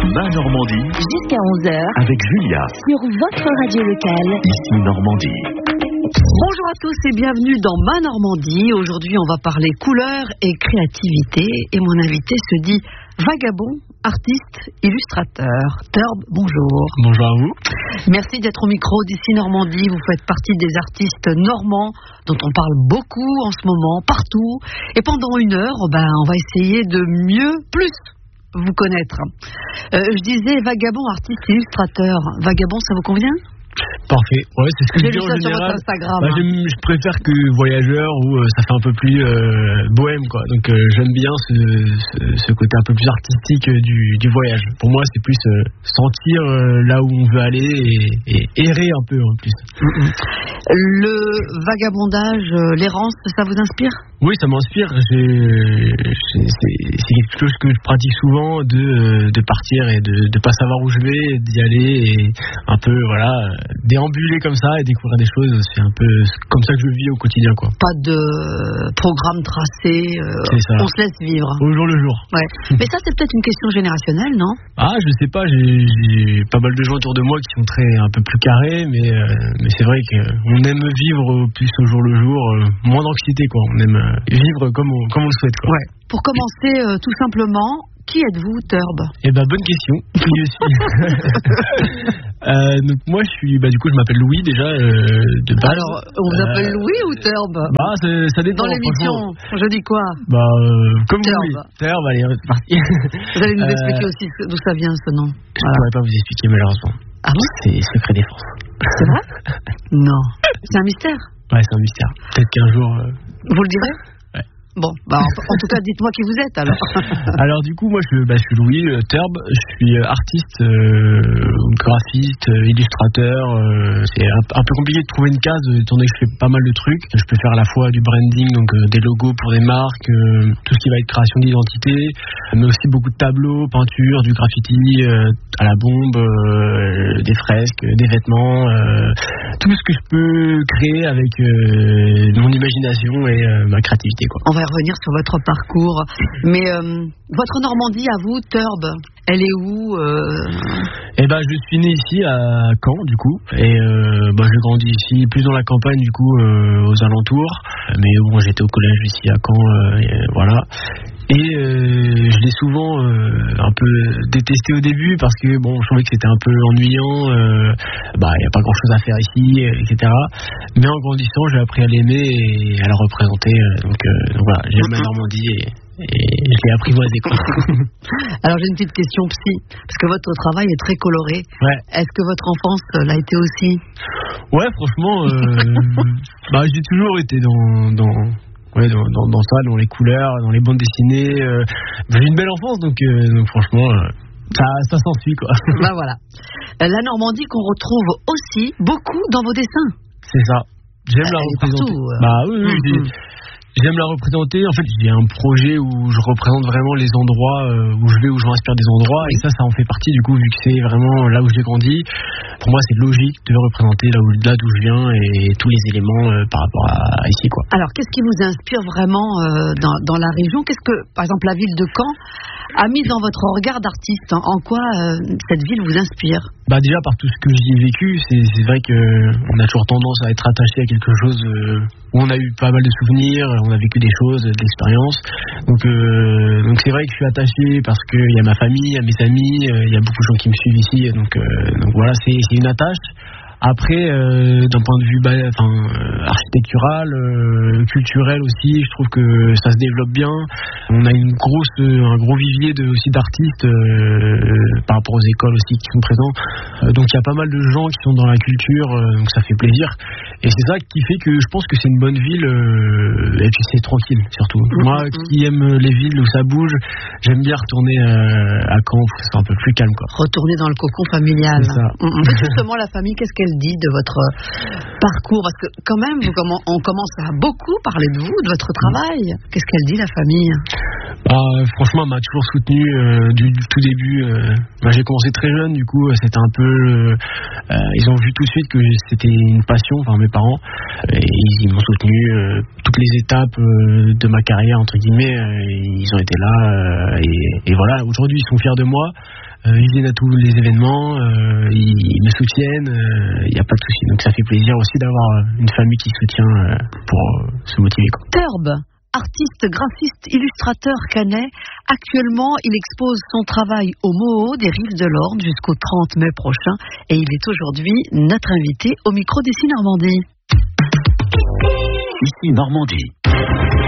Ma Normandie. Jusqu'à 11h. Avec Julia. Sur votre radio locale. Ici Normandie. Bonjour à tous et bienvenue dans Ma Normandie. Aujourd'hui, on va parler couleurs et créativité. Et mon invité se dit vagabond, artiste, illustrateur. Turb, bonjour. Bonjour à vous. Merci d'être au micro d'Ici Normandie. Vous faites partie des artistes normands dont on parle beaucoup en ce moment, partout. Et pendant une heure, on va essayer de plus vous connaître. Je disais vagabond, artiste, illustrateur. Vagabond, ça vous convient ? Parfait. Ouais, c'est ce que je dis en général. Je préfère que voyageur où ça fait un peu plus bohème, quoi. Donc j'aime bien ce côté un peu plus artistique du voyage. Pour moi, c'est plus sentir là où on veut aller et errer un peu en plus. Le vagabondage, l'errance, ça vous inspire ? Oui, ça m'inspire. C'est quelque chose que je pratique souvent de partir et de pas savoir où je vais, d'y aller et un peu déambuler comme ça et découvrir des choses. C'est un peu comme ça que je vis au quotidien, quoi. Pas de programme tracé. On se laisse vivre. Au jour le jour. Ouais. Mais ça, c'est peut-être une question générationnelle, non ? Ah, je sais pas. J'ai pas mal de gens autour de moi qui sont un peu plus carrés, mais c'est vrai qu'on aime vivre plus au jour le jour, moins d'anxiété, quoi. On aime vivre comme on le souhaite, quoi. Ouais. Pour commencer, tout simplement, qui êtes-vous, Turb ? Bonne question. Qui je suis ? Donc moi, je m'appelle Louis déjà de base. Alors, on vous appelle Louis ou Turb ? Ça dépend. Dans l'émission, je dis quoi ? Comme Turb. vous voulez. Turb, allez, c'est parti. Vous allez nous expliquer aussi d'où ça vient ce nom. Je ne pourrais pas vous expliquer malheureusement. Ah bon ? C'est secret défense. C'est vrai ? Non. C'est un mystère ? Ouais, c'est un mystère. Peut-être qu'un jour. Vous le direz ? Bon, en tout cas, dites-moi qui vous êtes alors. Alors du coup, moi je suis Louis Turb, je suis artiste, graphiste, illustrateur. C'est un peu compliqué de trouver une case étant donné que je fais pas mal de trucs. Je peux faire à la fois du branding, donc des logos pour des marques, tout ce qui va être création d'identité, mais aussi beaucoup de tableaux, peintures, du graffiti à la bombe, des fresques, des vêtements, tout ce que je peux créer avec mon imagination et ma créativité, quoi. On va revenir sur votre parcours, mais votre Normandie à vous, Turb, elle est où je suis né ici à Caen du coup, et j'ai grandi ici plus dans la campagne du coup, aux alentours, mais bon, j'étais au collège ici à Caen, voilà. Et je l'ai souvent un peu détesté au début parce que je trouvais que c'était un peu ennuyant, il n'y a pas grand chose à faire ici, etc. Mais en grandissant, j'ai appris à l'aimer et à la représenter, donc voilà, j'aime la Normandie et je l'ai apprivoisé, quoi. Alors j'ai une petite question psy, parce que votre travail est très coloré. Ouais. Est-ce que votre enfance l'a été aussi ? Ouais, franchement, j'ai toujours été dans ça, dans les couleurs, dans les bandes dessinées. J'ai une belle enfance, donc franchement, ça s'ensuit, quoi. Voilà. La Normandie qu'on retrouve aussi beaucoup dans vos dessins. C'est ça. J'aime la représenter. Oui. J'aime la représenter. En fait, j'ai un projet où je représente vraiment les endroits où je m'inspire des endroits. Et ça en fait partie, du coup, vu que c'est vraiment là où j'ai grandi. Pour moi, c'est logique de représenter là d'où je viens et tous les éléments par rapport à ici, quoi. Alors, qu'est-ce qui vous inspire vraiment dans la région ? Qu'est-ce que, par exemple, la ville de Caen a mis dans votre regard d'artiste ? En quoi cette ville vous inspire ? Déjà, par tout ce que j'y ai vécu, c'est vrai qu'on a toujours tendance à être attaché à quelque chose où on a eu pas mal de souvenirs, on a vécu des choses, de l'expérience. Donc c'est vrai que je suis attaché parce qu'il y a ma famille, il y a mes amis, il y a beaucoup de gens qui me suivent ici. Donc voilà, c'est une attache. Après, d'un point de vue architectural, culturel aussi, je trouve que ça se développe bien. On a un gros vivier aussi d'artistes par rapport aux écoles aussi qui sont présents. Donc il y a pas mal de gens qui sont dans la culture, donc ça fait plaisir. Et c'est ça qui fait que je pense que c'est une bonne ville, et puis c'est tranquille surtout. Moi qui aime les villes où ça bouge, j'aime bien retourner à Caen, c'est un peu plus calme, quoi. Retourner dans le cocon familial. C'est ça. Justement, la famille, qu'est-ce qu'elle dit de votre parcours ? Parce que quand même, on commence à beaucoup parler de vous, de votre travail. Qu'est-ce qu'elle dit, la famille ? Franchement, elle m'a toujours soutenu du tout début. J'ai commencé très jeune, du coup, c'était un peu. Ils ont vu tout de suite que c'était une passion, mes parents, et ils m'ont soutenu toutes les étapes de ma carrière entre guillemets. Ils ont été là, et voilà. Aujourd'hui, ils sont fiers de moi. Ils viennent à tous les événements, ils me soutiennent. Il n'y a pas de souci. Donc ça fait plaisir aussi d'avoir une famille qui soutient pour se motiver. Turb, artiste, graphiste, illustrateur canet. Actuellement, il expose son travail au Moho des Rives de l'Orne jusqu'au 30 mai prochain. Et il est aujourd'hui notre invité au micro d'ici Normandie. Ici Normandie.